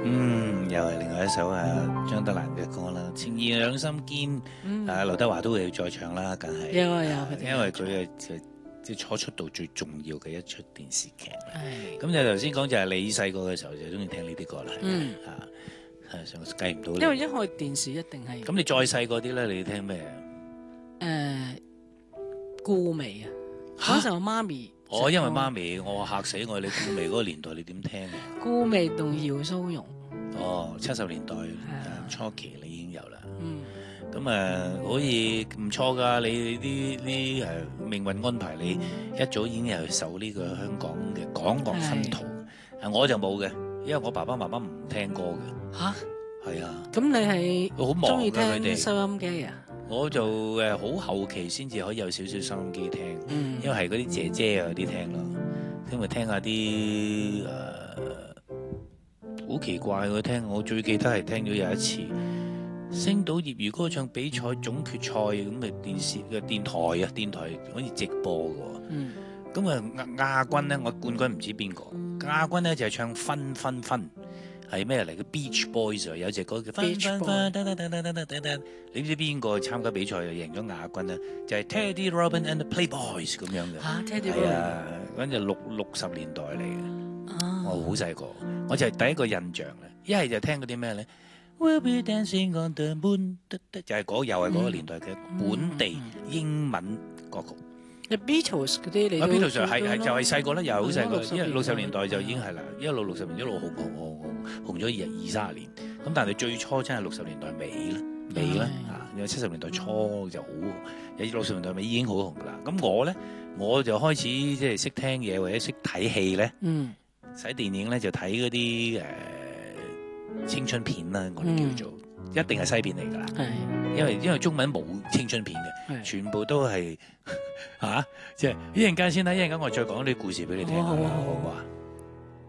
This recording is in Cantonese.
又係另外一首張德蘭嘅歌啦，《情義兩心堅》，劉德華都會再唱啦，梗係有， 因為佢係即係初出道最重要嘅一出電視劇。咁你頭先講就係你細個嘅時候就中意聽呢啲歌啦，上計唔到。 因為一開電視一定係。 咁你再細個啲咧，你聽咩？ 顧媚啊！嗰時候媽咪。 因為媽咪，我嚇死我！你顧媚嗰個年代你點聽啊？ 顧媚同姚蘇蓉。 70年代初期你已經有啦。咁可以唔錯㗎，你啲命運安排你一早已經係受呢個香港嘅港樂熏陶。我就冇嘅，因為我爸爸媽媽唔聽歌嘅。嚇？係啊。咁你係好忙㗎佢哋。收音機啊？我就好後期先至可以有少少收音機聽，因為係嗰啲姐姐啊啲聽咯，因為聽下啲好奇怪嘅聽，我最記得係聽咗有一次星島業餘歌唱比賽總決賽咁嘅電台可以直播嘅喎，咁亞軍咧，我冠軍唔知邊個，亞軍咧就係唱分分分。係咩嚟嘅 Beach Boys 啊，有隻歌叫分分分，你知邊個參加比賽就贏咗亞軍咧？就係 Teddy Robin and the Playboys 咁樣嘅。Teddy Robin 係啊，嗰陣60年代嚟嘅。我好細個，我就係第一個印象咧。一係就聽嗰啲咩咧 ？We'll be dancing on the moon， 就係又係嗰個年代嘅本地英文歌曲。 Beatles 嗰啲你都 Beatles 係就係細個咧，又係好細個，因為60年代就已經係啦，一路60年一路紅咗20-30年，咁但係最初真係60年代尾啦，因為70年代初就好，有60年代尾已經好紅噶啦。咁我就開始即係識聽嘢或者識睇戲咧，睇電影咧就睇嗰啲青春片啦，我哋叫做。一定係西片嚟㗎啦，因為中文冇青春片嘅，全部都係即係一陣間先啦，一陣間我再講啲故事俾你聽，好唔好啊？